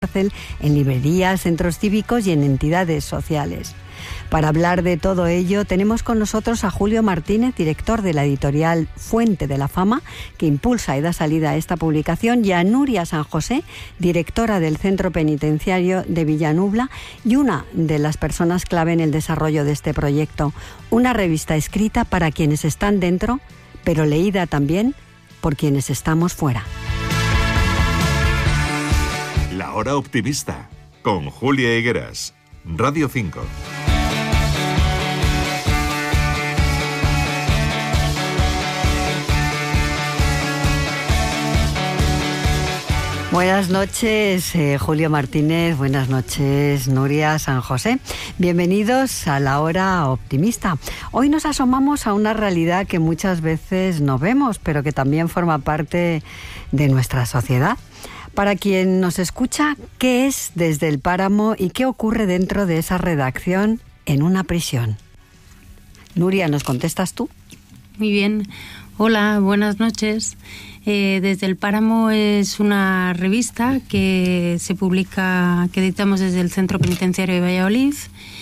en librerías, centros cívicos y en entidades sociales. Para hablar de todo ello, tenemos con nosotros a Julio Martínez, director de la editorial Fuente de la Fama, que impulsa y da salida a esta publicación, y a Nuria San José, directora del Centro Penitenciario de Villanubla y una de las personas clave en el desarrollo de este proyecto. Una revista escrita para quienes están dentro, pero leída también por quienes estamos fuera. La Hora Optimista, con Julia Higueras, Radio 5. Buenas noches, Julio Martínez, buenas noches, Nuria San José. Bienvenidos a La Hora Optimista. Hoy nos asomamos a una realidad que muchas veces no vemos, pero que también forma parte de nuestra sociedad. Para quien nos escucha, ¿qué es Desde el Páramo y qué ocurre dentro de esa redacción en una prisión? Nuria, ¿nos contestas tú? Muy bien. Hola, buenas noches. Desde el Páramo es una revista que se publica, que editamos desde el Centro Penitenciario de Valladolid,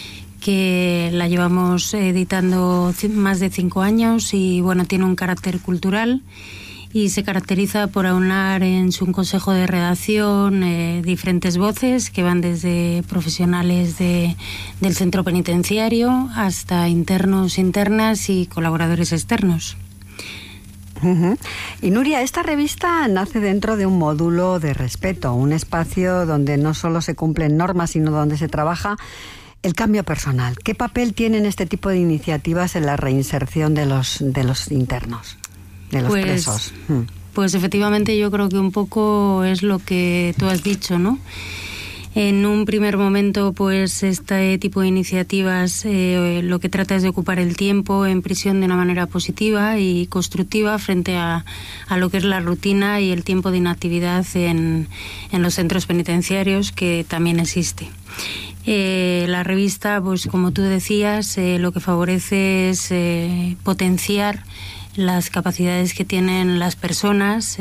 que la llevamos editando más de 5 años y bueno, tiene un carácter cultural y se caracteriza por aunar en su consejo de redacción diferentes voces que van desde profesionales del centro penitenciario hasta internos, internas y colaboradores externos. Uh-huh. Y Nuria, esta revista nace dentro de un módulo de respeto, un espacio donde no solo se cumplen normas, sino donde se trabaja el cambio personal. ¿Qué papel tienen este tipo de iniciativas en la reinserción de los internos? De los presos. Pues efectivamente yo creo que un poco es lo que tú has dicho, ¿no? En un primer momento, pues este tipo de iniciativas lo que trata es de ocupar el tiempo en prisión de una manera positiva y constructiva frente a lo que es la rutina y el tiempo de inactividad en los centros penitenciarios, que también existe. La revista, pues como tú decías, lo que favorece es potenciar las capacidades que tienen las personas,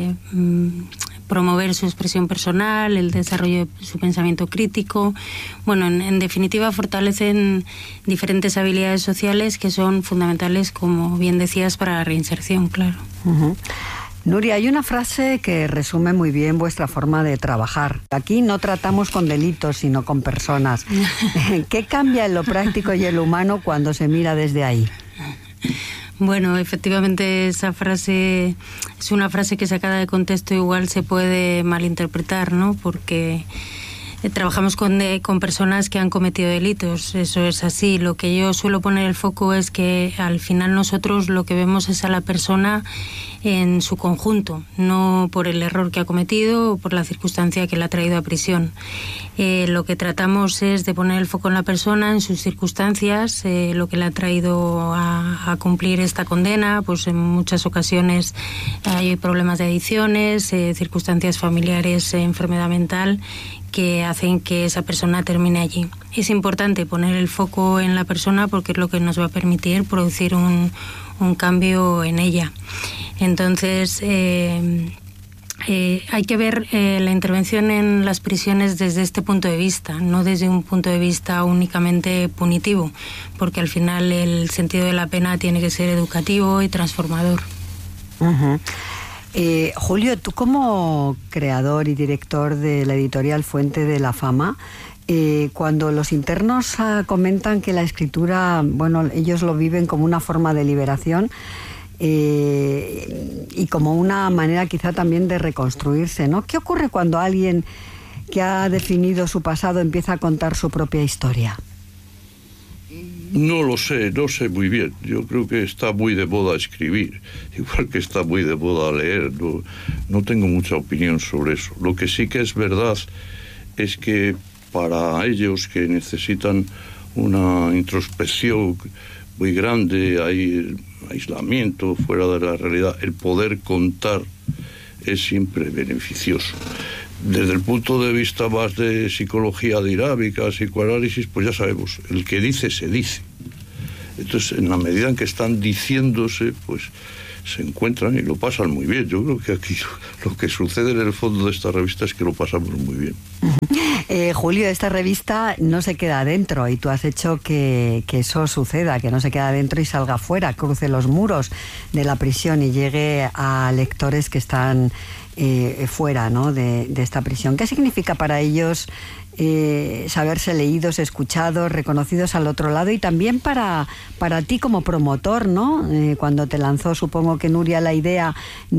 promover su expresión personal, el desarrollo de su pensamiento crítico. Bueno, en definitiva, fortalecen diferentes habilidades sociales que son fundamentales, como bien decías, para la reinserción, claro. Uh-huh. Nuria, hay una frase que resume muy bien vuestra forma de trabajar. Aquí no tratamos con delitos, sino con personas. ¿Qué cambia en lo práctico y en lo humano cuando se mira desde ahí? Bueno, efectivamente esa frase es una frase que sacada de contexto igual se puede malinterpretar, ¿no? Porque trabajamos con personas que han cometido delitos, eso es así. Lo que yo suelo poner el foco es que al final nosotros lo que vemos es a la persona en su conjunto, no por el error que ha cometido o por la circunstancia que la ha traído a prisión. Lo que tratamos es de poner el foco en la persona, en sus circunstancias, lo que le ha traído a cumplir esta condena. Pues en muchas ocasiones hay problemas de adicciones, circunstancias familiares, enfermedad mental, que hacen que esa persona termine allí. Es importante poner el foco en la persona porque es lo que nos va a permitir producir un cambio en ella. Entonces, hay que ver la intervención en las prisiones desde este punto de vista, no desde un punto de vista únicamente punitivo, porque al final el sentido de la pena tiene que ser educativo y transformador. Uh-huh. Julio, tú como creador y director de la editorial Fuente de la Fama, cuando los internos comentan que la escritura, bueno, ellos lo viven como una forma de liberación y como una manera quizá también de reconstruirse, ¿no? ¿Qué ocurre cuando alguien que ha definido su pasado empieza a contar su propia historia? No lo sé, no sé muy bien. Yo creo que está muy de moda escribir, igual que está muy de moda leer. No tengo mucha opinión sobre eso. Lo que sí que es verdad es que para ellos que necesitan una introspección muy grande, hay aislamiento fuera de la realidad, el poder contar es siempre beneficioso. Desde el punto de vista más de psicología dinámica, psicoanálisis, pues ya sabemos, el que dice se dice. Entonces, en la medida en que están diciéndose, pues se encuentran y lo pasan muy bien. Yo creo que aquí lo que sucede en el fondo de esta revista es que lo pasamos muy bien. Julio, esta revista no se queda adentro y tú has hecho que eso suceda, que no se quede adentro y salga afuera, cruce los muros de la prisión y llegue a lectores que están fuera, ¿no?, de esta prisión. ¿Qué significa para ellos saberse leídos, escuchados, reconocidos al otro lado? Y también para ti como promotor, ¿no? Cuando te lanzó, supongo que Nuria, la idea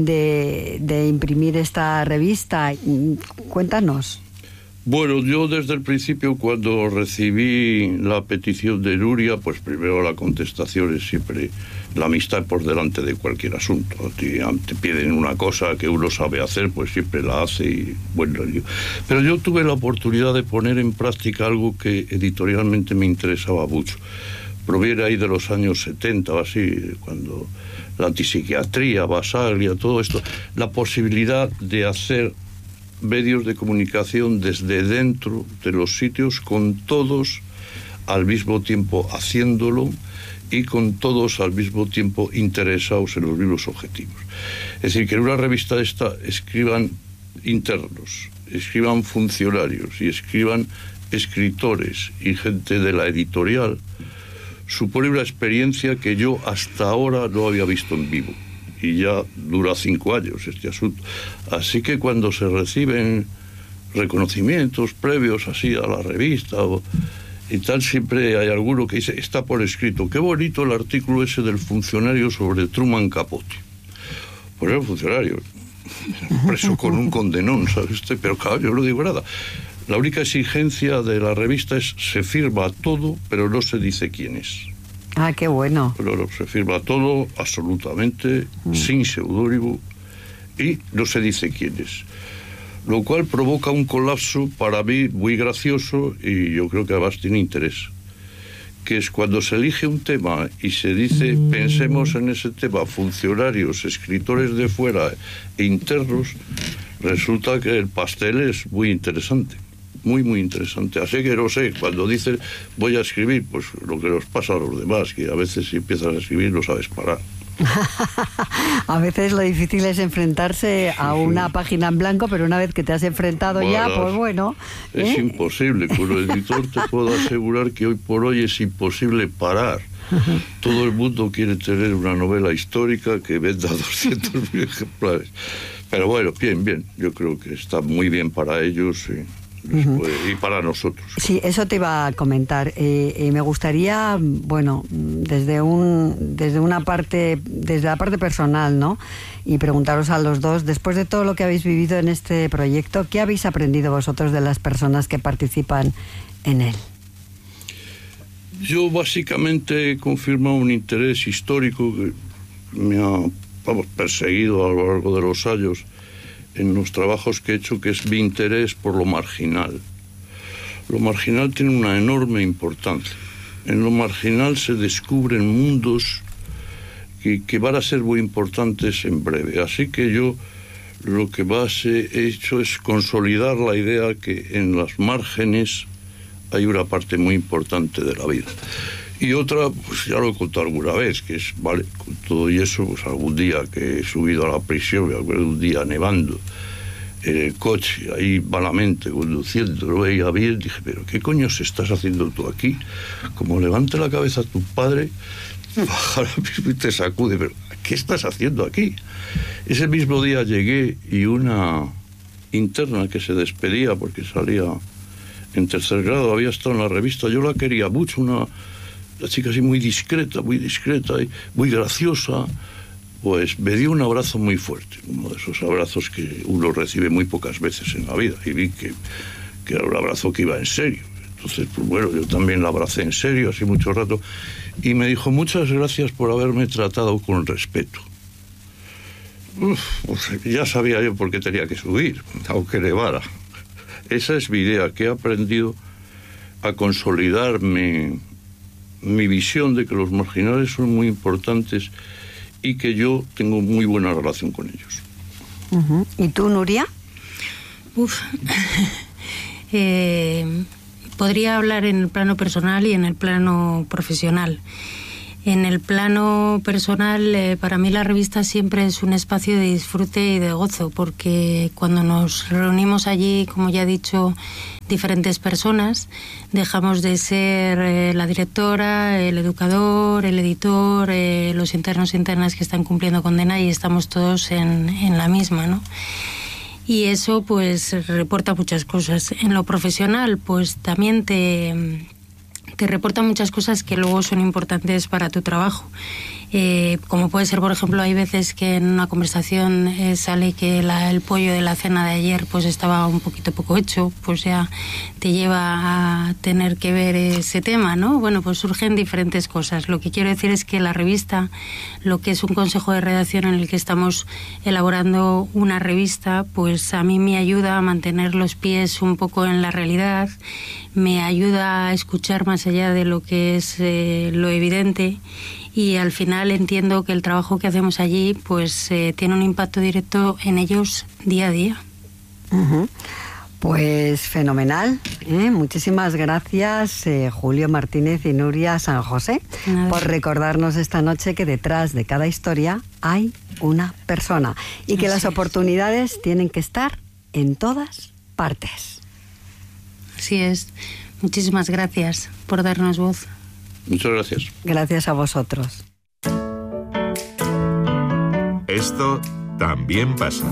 de imprimir esta revista, cuéntanos. Bueno, yo desde el principio, cuando recibí la petición de Nuria, pues primero la contestación es siempre la amistad por delante de cualquier asunto. Te piden una cosa que uno sabe hacer, pues siempre la hace y bueno. Pero yo tuve la oportunidad de poner en práctica algo que editorialmente me interesaba mucho. Proviene ahí de los años 70 o así, cuando la antipsiquiatría, Basaglia, todo esto, la posibilidad de hacer medios de comunicación desde dentro de los sitios, con todos al mismo tiempo haciéndolo y con todos al mismo tiempo interesados en los mismos objetivos. Es decir, que en una revista esta escriban internos, escriban funcionarios y escriban escritores y gente de la editorial, supone una experiencia que yo hasta ahora no había visto en vivo. Y ya dura 5 años este asunto. Así que cuando se reciben reconocimientos previos así a la revista y tal, siempre hay alguno que dice, está por escrito, qué bonito el artículo ese del funcionario sobre Truman Capote. Pues era un funcionario, preso con un condenón, ¿sabe usted? Pero claro, yo no digo nada. La única exigencia de la revista es, se firma todo, pero no se dice quién es. Ah, qué bueno. Pero se firma todo absolutamente, sin seudónimo, y no se dice quién es. Lo cual provoca un colapso para mí muy gracioso y yo creo que además tiene interés. Que es cuando se elige un tema y se dice, pensemos en ese tema, funcionarios, escritores de fuera e internos, resulta que el pastel es muy interesante. Muy, muy interesante. Así que no sé, cuando dices voy a escribir, pues lo que nos pasa a los demás, que a veces si empiezas a escribir no sabes parar. A veces lo difícil es enfrentarse a una página en blanco, pero una vez que te has enfrentado ya, pues bueno. Es imposible. Como editor te puedo asegurar que hoy por hoy es imposible parar. Todo el mundo quiere tener una novela histórica que venda 200.000 ejemplares. Pero bueno, bien. Yo creo que está muy bien para ellos y para nosotros. Sí, eso te iba a comentar. Me gustaría, bueno, desde la parte personal, ¿no? Y preguntaros a los dos, después de todo lo que habéis vivido en este proyecto, ¿qué habéis aprendido vosotros de las personas que participan en él? Yo básicamente he confirmado un interés histórico que me ha perseguido a lo largo de los años en los trabajos que he hecho, que es mi interés por lo marginal. Lo marginal tiene una enorme importancia. En lo marginal se descubren mundos que van a ser muy importantes en breve. Así que yo lo que más he hecho es consolidar la idea que en las márgenes hay una parte muy importante de la vida. Y otra, pues ya lo he contado alguna vez, que es, vale, con todo y eso, pues algún día que he subido a la prisión, me acuerdo un día nevando, en el coche, ahí malamente, conduciendo, lo veía bien, dije, pero ¿qué coño estás haciendo tú aquí? Como levante la cabeza tu padre, baja y te sacude, pero ¿qué estás haciendo aquí? Ese mismo día llegué y una interna que se despedía porque salía en 3er grado, había estado en la revista, yo la quería mucho, una chica así muy discreta y muy graciosa, pues me dio un abrazo muy fuerte, uno de esos abrazos que uno recibe muy pocas veces en la vida, y vi que era un abrazo que iba en serio. Entonces, pues bueno, yo también la abracé en serio, así mucho rato, y me dijo, muchas gracias por haberme tratado con respeto. Pues ya sabía yo por qué tenía que subir, aunque nevara. Esa es mi idea, que he aprendido a consolidar mi visión de que los marginales son muy importantes y que yo tengo muy buena relación con ellos. ¿Y tú, Nuria? Podría hablar en el plano personal y en el plano profesional. En el plano personal, para mí la revista siempre es un espacio de disfrute y de gozo, porque cuando nos reunimos allí, como ya he dicho, diferentes personas, dejamos de ser la directora, el educador, el editor, los internos e internas que están cumpliendo condena, y estamos todos en la misma, ¿no? Y eso pues reporta muchas cosas. En lo profesional pues también te reporta muchas cosas que luego son importantes para tu trabajo. Como puede ser, por ejemplo, hay veces que en una conversación sale que el pollo de la cena de ayer pues estaba un poquito poco hecho, pues ya te lleva a tener que ver ese tema, ¿no? Bueno, pues surgen diferentes cosas. Lo que quiero decir es que la revista, lo que es un consejo de redacción en el que estamos elaborando una revista, pues a mí me ayuda a mantener los pies un poco en la realidad, me ayuda a escuchar más allá de lo que es lo evidente, y al final entiendo que el trabajo que hacemos allí pues tiene un impacto directo en ellos día a día. Uh-huh. Pues fenomenal, ¿eh? Muchísimas gracias, Julio Martínez y Nuria San José, por recordarnos esta noche que detrás de cada historia hay una persona y que las oportunidades tienen que estar en todas partes. Así es. Muchísimas gracias por darnos voz. Muchas gracias. Gracias a vosotros. Esto también pasa.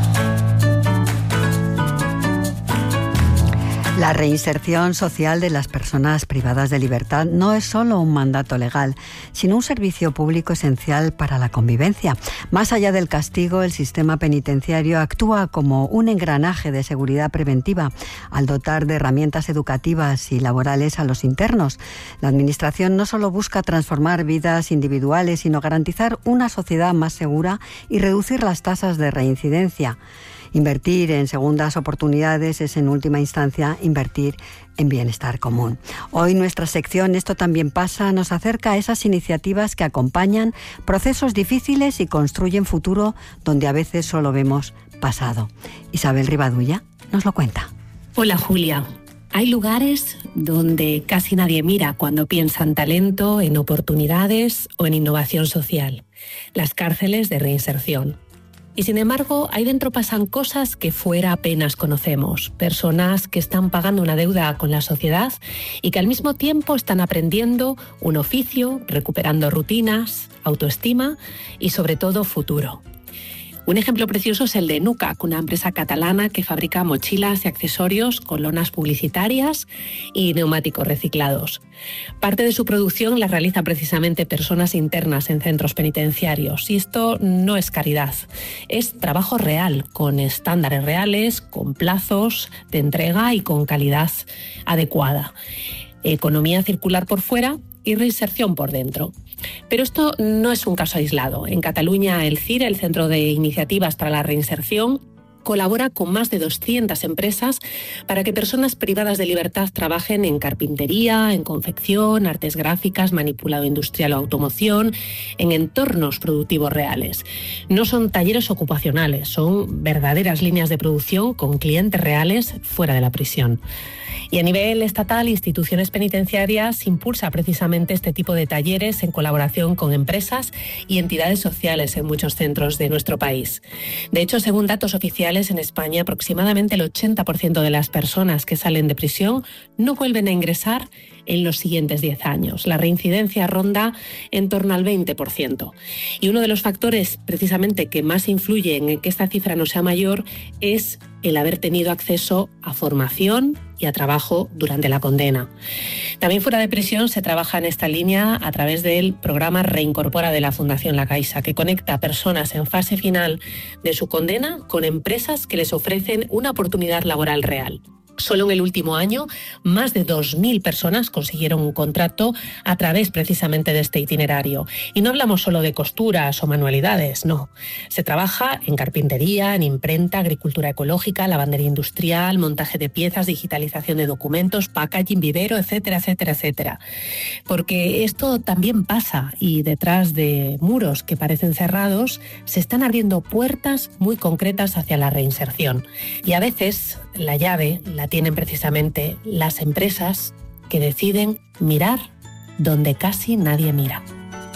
La reinserción social de las personas privadas de libertad no es solo un mandato legal, sino un servicio público esencial para la convivencia. Más allá del castigo, el sistema penitenciario actúa como un engranaje de seguridad preventiva al dotar de herramientas educativas y laborales a los internos. La Administración no solo busca transformar vidas individuales, sino garantizar una sociedad más segura y reducir las tasas de reincidencia. Invertir en segundas oportunidades es, en última instancia, invertir en bienestar común. Hoy nuestra sección Esto también pasa nos acerca a esas iniciativas que acompañan procesos difíciles y construyen futuro donde a veces solo vemos pasado. Isabel Rivadulla nos lo cuenta. Hola, Julia. Hay lugares donde casi nadie mira cuando piensa en talento, en oportunidades o en innovación social. Las cárceles de reinserción. Y sin embargo, ahí dentro pasan cosas que fuera apenas conocemos. Personas que están pagando una deuda con la sociedad y que al mismo tiempo están aprendiendo un oficio, recuperando rutinas, autoestima y sobre todo futuro. Un ejemplo precioso es el de Nucac, una empresa catalana que fabrica mochilas y accesorios con lonas publicitarias y neumáticos reciclados. Parte de su producción la realizan precisamente personas internas en centros penitenciarios. Y esto no es caridad, es trabajo real, con estándares reales, con plazos de entrega y con calidad adecuada. Economía circular por fuera y reinserción por dentro. Pero esto no es un caso aislado. En Cataluña, el CIRE, el Centro de Iniciativas para la Reinserción, colabora con más de 200 empresas para que personas privadas de libertad trabajen en carpintería, en confección, artes gráficas, manipulado industrial o automoción, en entornos productivos reales. No son talleres ocupacionales, son verdaderas líneas de producción con clientes reales fuera de la prisión. Y a nivel estatal, instituciones penitenciarias impulsa precisamente este tipo de talleres en colaboración con empresas y entidades sociales en muchos centros de nuestro país. De hecho, según datos oficiales, en España aproximadamente el 80% de las personas que salen de prisión no vuelven a ingresar en los siguientes 10 años. La reincidencia ronda en torno al 20%. Y uno de los factores precisamente que más influyen en que esta cifra no sea mayor es el haber tenido acceso a formación y a trabajo durante la condena. También fuera de prisión se trabaja en esta línea a través del programa Reincorpora de la Fundación La Caixa, que conecta a personas en fase final de su condena con empresas que les ofrecen una oportunidad laboral real. Solo en el último año, más de 2.000 personas consiguieron un contrato a través precisamente de este itinerario. Y no hablamos solo de costuras o manualidades, no. Se trabaja en carpintería, en imprenta, agricultura ecológica, lavandería industrial, montaje de piezas, digitalización de documentos, packaging, vivero, etcétera, etcétera, etcétera. Porque esto también pasa y detrás de muros que parecen cerrados se están abriendo puertas muy concretas hacia la reinserción. Y a veces la llave la tienen precisamente las empresas que deciden mirar donde casi nadie mira.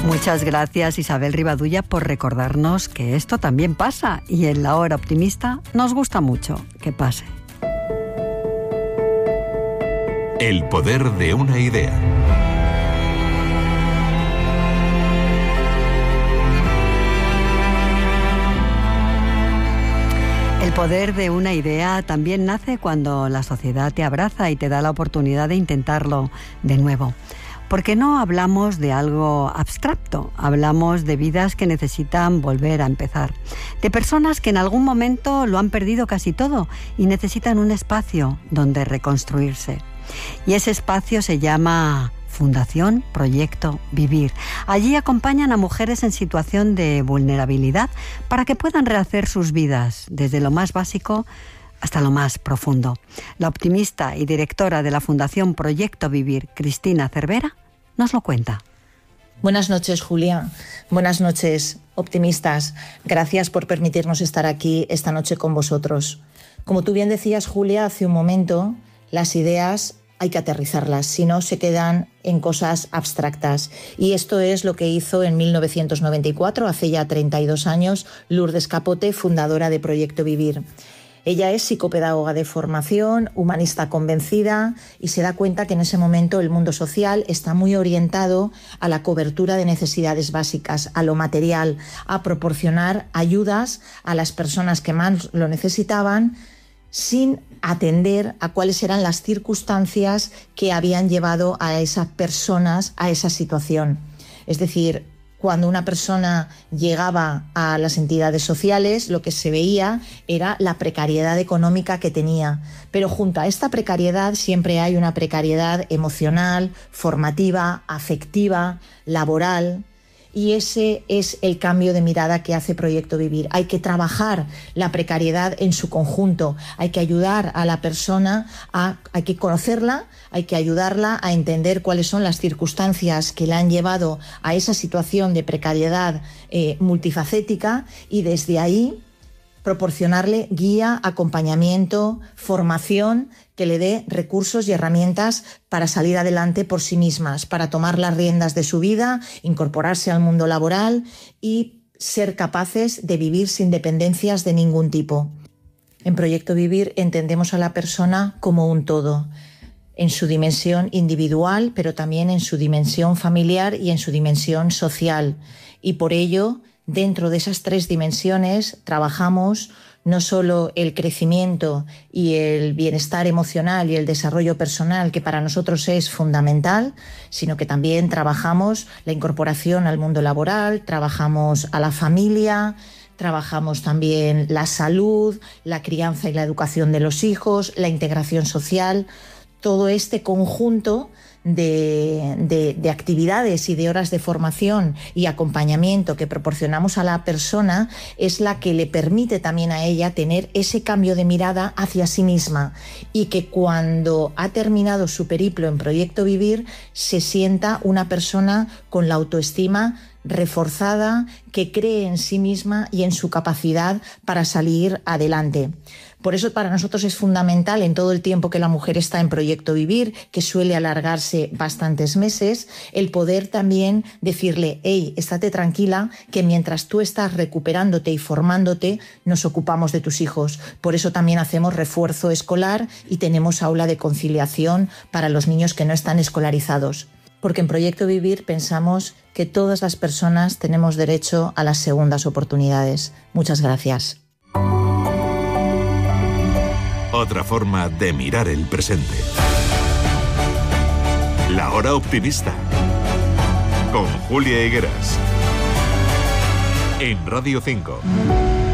Muchas gracias, Isabel Rivadulla, por recordarnos que esto también pasa y en La Hora Optimista nos gusta mucho que pase. El poder de una idea. El poder de una idea también nace cuando la sociedad te abraza y te da la oportunidad de intentarlo de nuevo. Porque no hablamos de algo abstracto, hablamos de vidas que necesitan volver a empezar, de personas que en algún momento lo han perdido casi todo y necesitan un espacio donde reconstruirse. Y ese espacio se llama Fundación Proyecto Vivir. Allí acompañan a mujeres en situación de vulnerabilidad para que puedan rehacer sus vidas desde lo más básico hasta lo más profundo. La optimista y directora de la Fundación Proyecto Vivir, Cristina Cervera, nos lo cuenta. Buenas noches, Julia. Buenas noches, optimistas. Gracias por permitirnos estar aquí esta noche con vosotros. Como tú bien decías, Julia, hace un momento, las ideas hay que aterrizarlas, si no se quedan en cosas abstractas. Y esto es lo que hizo en 1994, hace ya 32 años, Lourdes Capote, fundadora de Proyecto Vivir. Ella es psicopedagoga de formación, humanista convencida y se da cuenta que en ese momento el mundo social está muy orientado a la cobertura de necesidades básicas, a lo material, a proporcionar ayudas a las personas que más lo necesitaban sin atender a cuáles eran las circunstancias que habían llevado a esas personas a esa situación. Es decir, cuando una persona llegaba a las entidades sociales, lo que se veía era la precariedad económica que tenía. Pero junto a esta precariedad siempre hay una precariedad emocional, formativa, afectiva, laboral. Y ese es el cambio de mirada que hace Proyecto Vivir. Hay que trabajar la precariedad en su conjunto, hay que ayudar a la persona, hay que conocerla, hay que ayudarla a entender cuáles son las circunstancias que la han llevado a esa situación de precariedad multifacética y desde ahí proporcionarle guía, acompañamiento, formación que le dé recursos y herramientas para salir adelante por sí mismas, para tomar las riendas de su vida, incorporarse al mundo laboral y ser capaces de vivir sin dependencias de ningún tipo. En Proyecto Vivir entendemos a la persona como un todo, en su dimensión individual, pero también en su dimensión familiar y en su dimensión social. Y por ello, dentro de esas tres dimensiones trabajamos no solo el crecimiento y el bienestar emocional y el desarrollo personal, que para nosotros es fundamental, sino que también trabajamos la incorporación al mundo laboral, trabajamos a la familia, trabajamos también la salud, la crianza y la educación de los hijos, la integración social, todo este conjunto de actividades y de horas de formación y acompañamiento que proporcionamos a la persona es la que le permite también a ella tener ese cambio de mirada hacia sí misma y que cuando ha terminado su periplo en Proyecto Vivir se sienta una persona con la autoestima reforzada, que cree en sí misma y en su capacidad para salir adelante. Por eso para nosotros es fundamental en todo el tiempo que la mujer está en Proyecto Vivir, que suele alargarse bastantes meses, el poder también decirle, hey, estate tranquila, que mientras tú estás recuperándote y formándote, nos ocupamos de tus hijos. Por eso también hacemos refuerzo escolar y tenemos aula de conciliación para los niños que no están escolarizados. Porque en Proyecto Vivir pensamos que todas las personas tenemos derecho a las segundas oportunidades. Muchas gracias. Otra forma de mirar el presente. La Hora Optimista. Con Julia Higueras. En Radio 5.